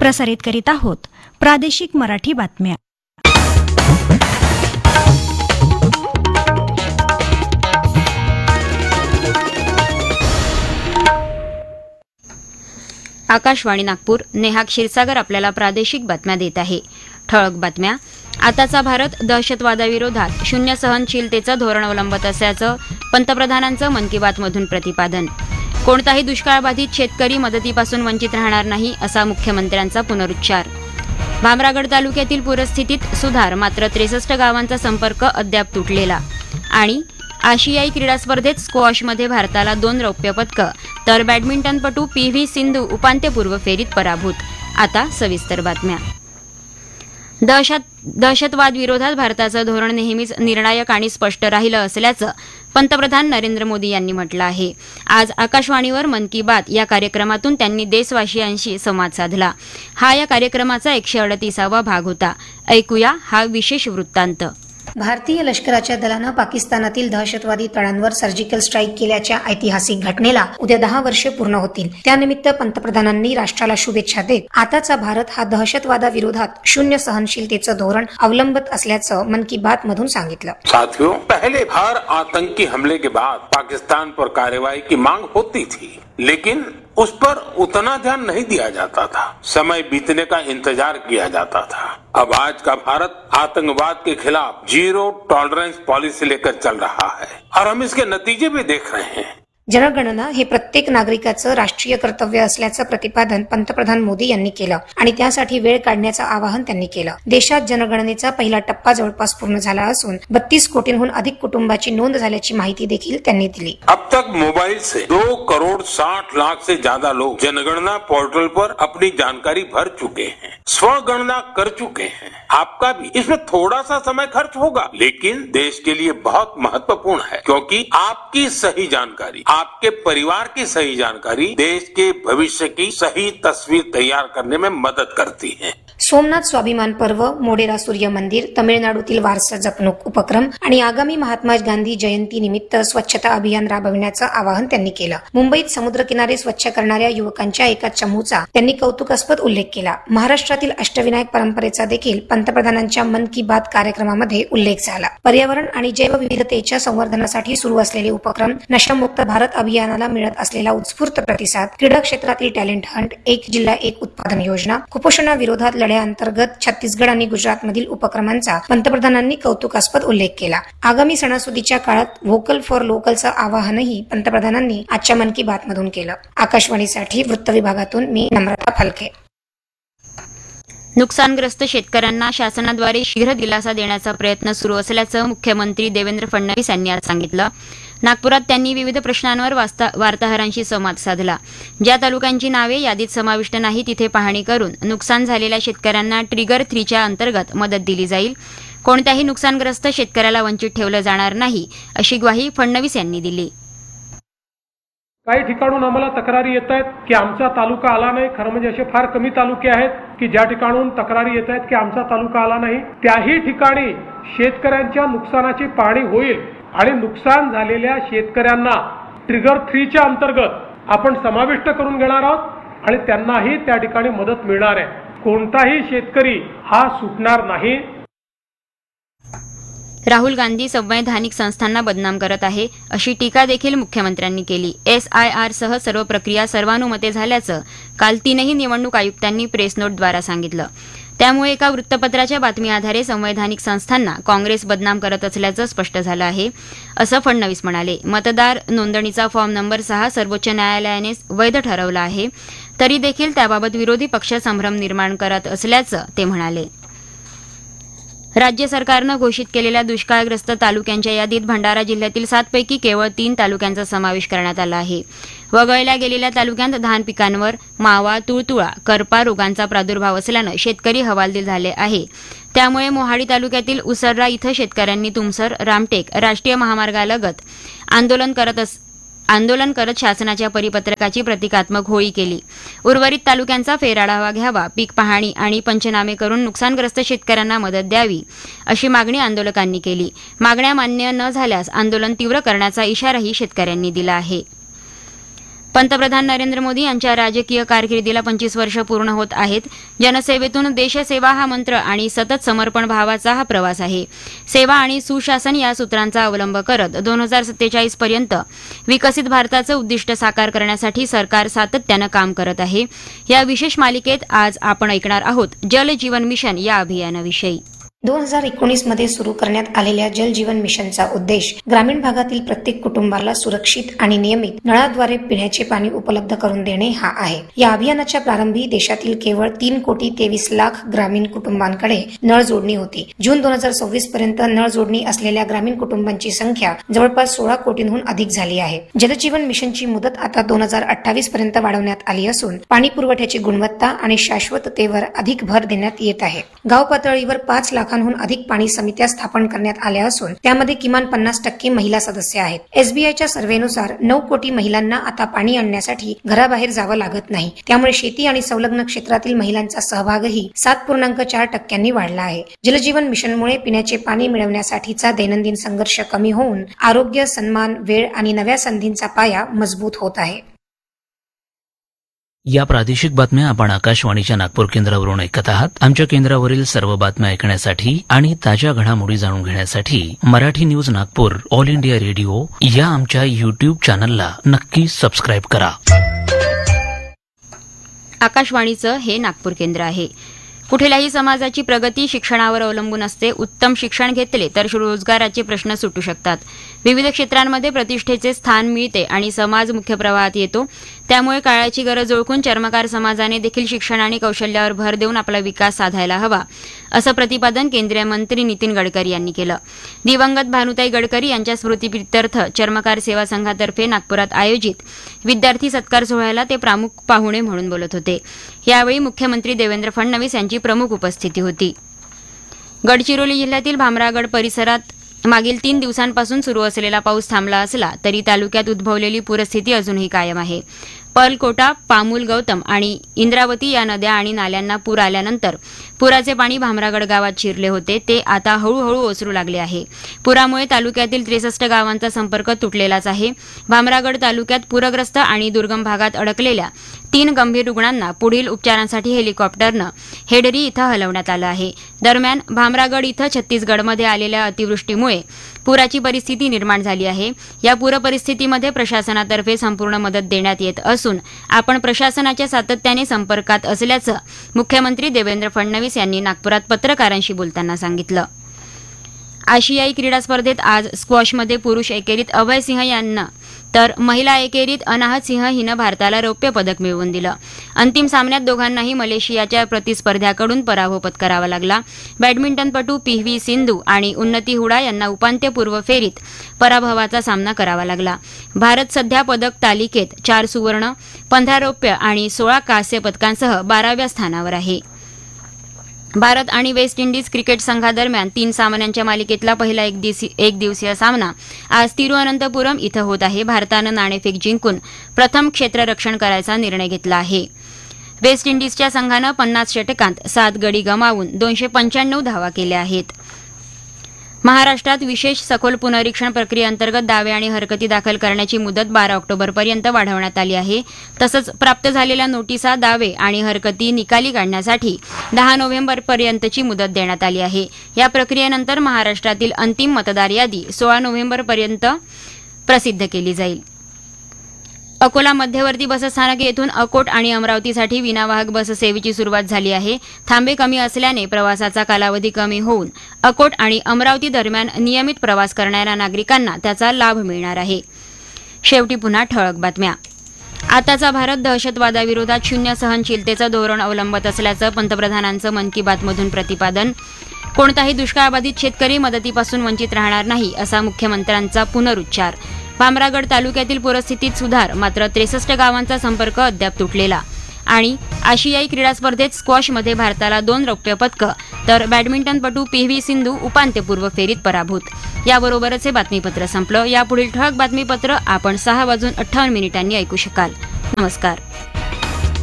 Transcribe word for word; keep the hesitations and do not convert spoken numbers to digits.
प्रसारित करीत आहोत प्रादेशिक मराठी बातम्या. आकाशवाणी नागपूर. नेहा क्षीरसागर आपल्याला प्रादेशिक बातम्या देत आहे. ठळक बातम्या. आताचा भारत दहशतवादाविरोधात शून्य सहनशीलतेचं धोरण अवलंबत असल्याचं पंतप्रधानांचं मन की बातमधून प्रतिपादन. कोणताही दुष्काळबाधित शेतकरी मदतीपासून वंचित राहणार नाही असा मुख्यमंत्र्यांचा पुनरुच्चार. भामरागड तालुक्यातील पूरस्थितीत सुधार, मात्र त्रेसष्ट गावांचा संपर्क अद्याप तुटलेला. आणि आशियाई क्रीडा स्पर्धेत स्क्वॉशमध्ये भारताला दोन रौप्य पदकं तर बॅडमिंटनपटू पी व्ही सिंधू उपांत्यपूर्व फेरीत पराभूत. आता सविस्तर बातम्या. दहशत दहशतवाद विरोधात भारताचं धोरण नेहमीच निर्णायक आणि स्पष्ट राहिलं असल्याचं पंतप्रधान नरेंद्र मोदी यांनी म्हटलं आहे. आज आकाशवाणीवर मन की बात या कार्यक्रमातून त्यांनी देशवासियांशी संवाद साधला. हा या कार्यक्रमाचा एकशे अडतीसावा भाग होता. ऐकूया हा विशेष वृत्तांत. भारतीय लष्कराच्या दलानं पाकिस्तानातील दहशतवादी तळांवर सर्जिकल स्ट्राईक केल्याच्या ऐतिहासिक घटनेला उद्या दहा वर्षे पूर्ण होतील. त्यानिमित्त पंतप्रधानांनी राष्ट्राला शुभेच्छा देत आताचा भारत हा दहशतवादाविरोधात शून्य सहनशीलतेचं धोरण अवलंबत असल्याचं मन की बात मधून सांगितलं. साथियों, पहले हर आतंकी हमले के बाद पाकिस्तान पर कार्रवाई की मांग होती थी, लेकिन उस पर उतना ध्यान नहीं दिया जाता था. समय बीतने का इंतजार किया जाता था. अब आज का भारत आतंकवाद के खिलाफ जीरो टॉलरेंस पॉलिसी लेकर चल रहा है और हम इसके नतीजे भी देख रहे हैं. जनगणना हे प्रत्येक नागरिकाचं राष्ट्रीय कर्तव्य असल्याचं प्रतिपादन पंतप्रधान मोदी यांनी केलं आणि त्यासाठी वेळ काढण्याचं आवाहन त्यांनी केलं. देशात जनगणनेचा पहिला टप्पा जवळपास पूर्ण झाला असून बत्तीस कोटींहून अधिक कुटुंबाची नोंद झाल्याची माहिती देखील त्यांनी दिली. अब तक मोबाइल से दो करोड़ साठ लाख से ज्यादा लोग जनगणना पोर्टल पर अपनी जानकारी भर चुके हैं, स्वगणना कर चुके हैं. आपका भी इसमें थोड़ा सा समय खर्च होगा, लेकिन देश के लिए बहुत महत्वपूर्ण है, क्योंकि आपकी सही जानकारी, आपके परिवार की सही जानकारी देश के भविष्य की सही तस्वीर तैयार करने में मदद करती है. सोमनाथ स्वाभिमान पर्व, मोढेरा सूर्य मंदिर, तमिळनाडूतील वारसा जपणूक उपक्रम आणि आगामी महात्मा गांधी जयंती निमित्त स्वच्छता अभियान राबविण्याचं आवाहन त्यांनी केलं. मुंबईत समुद्रकिनारे स्वच्छ करणाऱ्या युवकांच्या एका चमूचा त्यांनी कौतुकास्पद उल्लेख केला. महाराष्ट्रातील अष्टविनायक परंपरेचा देखील पंतप्रधानांच्या मन की बात कार्यक्रमामध्ये उल्लेख झाला. पर्यावरण आणि जैवविविधतेच्या संवर्धनासाठी सुरू असलेले उपक्रम, नशामुक्त भारत अभियानाला मिळत असलेला उत्स्फूर्त प्रतिसाद, क्रीडा क्षेत्रातील टॅलेंट हंट, एक जिल्हा एक उत्पादन योजना, कुपोषणाविरोधात लढ्याअंतर्गत छत्तीसगड आणि गुजरातमधील उपक्रमांचा पंतप्रधानांनी कौतुकास्पद उल्लेख केला. आगामी सणासुदीच्या काळात व्होकल फॉर लोकलचं आवाहनही पंतप्रधानांनी आजच्या मन की बात मधून केलं. आकाशवाणीसाठी वृत्त विभागातून मी नम्रता फलके. नुकसानग्रस्त शेतकऱ्यांना शासनाद्वारे शीघ्र दिलासा देण्याचा प्रयत्न सुरू असल्याचं मुख्यमंत्री देवेंद्र फडणवीस यांनी आज सांगितलं. नागपुरात त्यांनी विविध प्रश्नांवर वार्ताहरांशी संवाद साधला. ज्या तालुक्यांची नावे यादीत समाविष्ट नाही तिथे पाहणी करून नुकसान झालेल्या शेतकऱ्यांना ट्रिगर थ्रीच्या अंतर्गत मदत दिली जाईल. कोणत्याही नुकसानग्रस्त शेतकऱ्याला वंचित ठेवलं जाणार नाही अशी ग्वाही फडणवीस यांनी दिली. काही ठिकाणून आम्हाला तक्रारी येत आहेत की आमचा तालुका आला नाही. खरं म्हणजे असे फार कमी तालुके आहेत की ज्या ठिकाणून तक्रारी येत आहेत की आमचा तालुका आला नाही. त्याही ठिकाणी शेतकऱ्यांच्या नुकसानाची पाहणी होईल आणि नुकसान झालेल्या शेतकऱ्यांना ट्रिगर थ्रीच्या अंतर्गत आपण समाविष्ट करून घेणार आहोत आणि त्यांनाही त्या ठिकाणी मदत मिळणार आहे. कोणताही शेतकरी हा सुटणार नाही. राहुल गांधी संवैधानिक संस्थांना बदनाम करत आहे अशी टीका देखील मुख्यमंत्र्यांनी केली. एस आय आर सह सर्व प्रक्रिया सर्वानुमते झाल्याचं काल तीनही निवडणूक आयुक्तांनी प्रेस नोटद्वारा सांगितलं. त्यामुळे एका वृत्तपत्राच्या बातमी आधारे संवैधानिक संस्थांना काँग्रेस बदनाम करत असल्याचं स्पष्ट झालं आहे असं फडणवीस म्हणाले. मतदार नोंदणीचा फॉर्म नंबर सहा सर्वोच्च न्यायालयाने वैध ठरवला आहे, तरी देखील त्याबाबत विरोधी पक्ष संभ्रम निर्माण करत असल्याचं ते म्हणाले. राज्य सरकारनं घोषित केलेल्या दुष्काळग्रस्त तालुक्यांच्या यादीत भंडारा जिल्ह्यातील सातपैकी केवळ तीन तालुक्यांचा समावेश करण्यात आला आहे. वगळल्या गेलेल्या तालुक्यात धान पिकांवर मावा, तुळतुळा, करपा रोगांचा प्रादुर्भाव असल्यानं शेतकरी हवालदिल झाले आहे. त्यामुळे मोहाडी तालुक्यातील उसर्रा इथं शेतकऱ्यांनी तुमसर, रामटेक राष्ट्रीय महामार्गालगत आंदोलन करत अस आंदोलन करत शासनाच्या परिपत्रकाची प्रतिकात्मक होळी केली. उर्वरित तालुक्यांचा फेरआढावा घ्यावा, पीक पाहणी आणि पंचनामे करून नुकसानग्रस्त शेतकऱ्यांना मदत द्यावी अशी मागणी आंदोलकांनी केली. मागण्या मान्य न झाल्यास आंदोलन तीव्र करण्याचा इशाराही शेतकऱ्यांनी दिला आहे. पंतप्रधान नरेंद्र मोदी यांच्या राजकीय कारकिर्दीला पंचवीस वर्ष पूर्ण होत आहेत. जनसेवेतून देशसेवा हा मंत्र आणि सतत समर्पण भावाचा हा प्रवास आहे. सेवा आणि सुशासन या सूत्रांचा अवलंब करत दोन हजार सत्तेचाळीस पर्यंत विकसित भारताचं उद्दिष्ट साकार करण्यासाठी सरकार सातत्यानं काम करत आहे. या विशेष मालिकेत आज आपण ऐकणार आहोत जल जीवन मिशन या अभियानाविषयी. दोन हजार एकोणीस मध्ये सुरू करण्यात आलेल्या जल जीवन मिशनचा उद्देश ग्रामीण भागातील प्रत्येक कुटुंबाला सुरक्षित आणि नियमित नळाद्वारे पिण्याचे पाणी उपलब्ध करून देणे हा आहे. या अभियानाच्या प्रारंभी देशातील केवळ तीन कोटी तेवीस लाख ग्रामीण कुटुंबांकडे नळ जोडणी होती. जून दोन हजार सव्वीस पर्यंत नळ जोडणी असलेल्या ग्रामीण कुटुंबांची संख्या जवळपास सोळा कोटींहून अधिक झाली आहे. जलजीवन मिशनची मुदत आता दोन हजार अठ्ठावीस पर्यंत वाढवण्यात आली असून पाणी पुरवठ्याची गुणवत्ता आणि शाश्वततेवर अधिक भर देण्यात येत आहे. गाव पातळीवर पाच लाख हून अधिक पाणी समित्या स्थापन करण्यात आल्या असून त्यामध्ये किमान पन्नास टक्के महिला सदस्य आहेत. एसबीआयच्या सर्व्हेनुसार नऊ कोटी महिलांना आता पाणी आणण्यासाठी घराबाहेर जावं लागत नाही. त्यामुळे शेती आणि संलग्न क्षेत्रातील महिलांचा सहभागही सात पूर्णांक चार टक्क्यांनी वाढला आहे. जलजीवन मिशनमुळे पिण्याचे पाणी मिळवण्यासाठीचा दैनंदिन संघर्ष कमी होऊन आरोग्य, सन्मान, वेळ आणि नव्या संधींचा पाया मजबूत होत आहे. या प्रादेशिक बातम्या आपण आकाशवाणीच्या नागपूर केंद्रावरून ऐकत आहात. आमच्या केंद्रावरील सर्व बातम्या ऐकण्यासाठी आणि ताज्या घडामोडी जाणून घेण्यासाठी Marathi news Nagpur all India radio या आमच्या युट्यूब चॅनलला नक्की सबस्क्राईब करा. आकाशवाणीचं हे नागपूर केंद्र आहे. कुठल्याही समाजाची प्रगती शिक्षणावर अवलंबून असते. उत्तम शिक्षण घेतले तर रोजगाराचे प्रश्न सुटू शकतात. विविध क्षेत्रांमध्ये प्रतिष्ठेचे स्थान मिळते आणि समाज मुख्य प्रवाहात येतो. त्यामुळे काळाची गरज ओळखून चर्मकार समाजाने देखील शिक्षण आणि कौशल्यावर भर देऊन आपला विकास साधायला हवा, असं प्रतिपादन केंद्रीय मंत्री नितीन गडकरी यांनी केलं. दिवंगत भानुताई गडकरी यांच्या स्मृतीप्रित्यर्थ चर्मकार सेवा संघातर्फे नागपुरात आयोजित विद्यार्थी सत्कार सोहळ्याला ते प्रमुख पाहुणे म्हणून बोलत होते. यावेळी मुख्यमंत्री देवेंद्र फडणवीस यांची प्रमुख उपस्थिती होती. गडचिरोली जिल्ह्यातील भामरागड परिसरात मागील तीन दिवसांपासून सुरू असलेला पाऊस थांबला असला तरी तालुक्यात उद्भवलेली पूरस्थिती अजूनही कायम आहे. पर्लकोटा, पामुल, गौतम आणि इंद्रावती या नद्या आणि नाल्यांना पूर आल्यानंतर पुराचे पाणी भामरागड गावात शिरले होते. ते आता हळूहळू ओसरू लागले आहे. पुरामुळे तालुक्यातील त्रेसष्ट गावांचा संपर्क तुटलेलाच आहे. भामरागड तालुक्यात पूरग्रस्त आणि दुर्गम भागात अडकलेल्या तीन गंभीर रुग्णांना पुढील उपचारांसाठी हेलिकॉप्टरनं हेडरी इथं हलवण्यात आलं आहे. दरम्यान भामरागड इथं छत्तीसगडमध्ये आलेल्या अतिवृष्टीमुळे पुराची परिस्थिती निर्माण झाली आहे. या पूर परिस्थितीमध्ये प्रशासनातर्फे संपूर्ण मदत देण्यात येत असून आपण प्रशासनाच्या सातत्याने संपर्कात असल्याचं मुख्यमंत्री देवेंद्र फडणवीस यांनी नागपुरात पत्रकारांशी बोलताना सांगितलं. आशियाई क्रीडा स्पर्धेत आज स्क्वॉशमध्ये पुरुष एकेरीत अभय सिंह यांना तर महिला एकेरीत अनाहत सिंह हिनं भारताला रौप्य पदक मिळवून दिलं. अंतिम सामन्यात दोघांनाही मलेशियाच्या प्रतिस्पर्ध्याकडून पराभव पत्करावा लागला. बॅडमिंटनपटू पी व्ही सिंधू आणि उन्नती हुडा यांना उपांत्यपूर्व फेरीत पराभवाचा सामना करावा लागला. भारत सध्या पदक तालिकेत चार सुवर्ण, पंधरा रौप्य आणि सोळा कांस्य पदकांसह बाराव्या स्थानावर आहे. भारत आणि वेस्ट इंडिज क्रिकेट संघादरम्यान तीन सामन्यांच्या मालिकेतला पहिला एक दिवसीय सामना आज तिरुअनंतपुरम इथं होत आहे. भारतानं नाणेफेक जिंकून प्रथम क्षेत्ररक्षण करायचा निर्णय घेतला आहे. वेस्ट इंडिजच्या संघानं पन्नास षटकांत सात गडी गमावून दोनशे पंच्याण्णव धावा केल्या आहेत. महाराष्ट्रात विशेष सखोल पुनरीक्षण प्रक्रियेअंतर्गत दावे आणि हरकती दाखल करण्याची मुदत बारा ऑक्टोबरपर्यंत वाढवण्यात आली आहे. तसंच प्राप्त झालेल्या नोटिसा, दावे आणि हरकती निकाली काढण्यासाठी दहा नोव्हेंबरपर्यंतची मुदत देण्यात आली आहे. या प्रक्रियेनंतर महाराष्ट्रातील अंतिम मतदार यादी सोळा नोव्हेंबरपर्यंत प्रसिद्ध केली जाईल. अकोला मध्यवर्ती बसस्थानक येथून अकोट आणि अमरावतीसाठी विनावाहक बससेवेची सुरुवात झाली आहे. थांबे कमी असल्याने प्रवासाचा कालावधी कमी होऊन अकोट आणि अमरावती दरम्यान नियमित प्रवास करणाऱ्या नागरिकांना त्याचा लाभ मिळणार आहे. शेवटी पुन्हा ठळक बातम्या. आताचा भारत दहशतवादाविरोधात शून्य सहनशीलतेचं धोरण अवलंबत असल्याचं पंतप्रधानांचं मन की बातमधून प्रतिपादन. कोणताही दुष्काळबाधित शेतकरी मदतीपासून वंचित राहणार नाही असा मुख्यमंत्र्यांचा पुनरुच्चार. भामरागड तालुक्यातील पूरस्थितीत सुधार, मात्र त्रेसष्ट गावांचा संपर्क अद्याप तुटलेला. आणि आशियाई क्रीडा स्पर्धेत स्क्वॉशमध्ये भारताला दोन रौप्य पदकं तर बॅडमिंटनपटू पी व्ही सिंधू उपांत्यपूर्व फेरीत पराभूत. याबरोबरच हे बातमीपत्र संपलं. यापुढील ठळक बातमीपत्र आपण सहा वाजून अठ्ठावन्न मिनिटांनी ऐकू शकाल. नमस्कार.